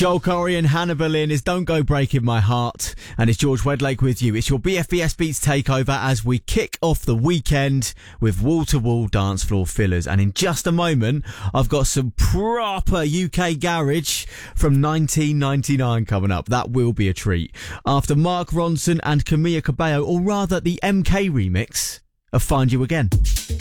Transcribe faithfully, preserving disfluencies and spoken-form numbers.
Joel Corey and Hannah Boleyn is Don't Go Breaking My Heart, and it's George Wedlake with you. It's your B F B S Beats takeover as we kick off the weekend with wall-to-wall dance floor fillers. And in just a moment, I've got some proper U K garage from nineteen ninety-nine coming up. That will be a treat. After Mark Ronson and Camila Cabello, or rather the M K remix of Find You Again.